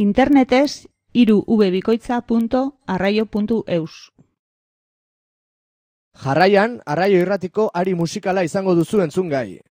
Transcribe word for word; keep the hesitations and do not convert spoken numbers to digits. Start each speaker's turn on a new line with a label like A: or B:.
A: Internetez hiru w bikoitza punto arraio puntu eus.
B: Jarraian, Arraio Irratiko ari musikala izango duzu entzungai.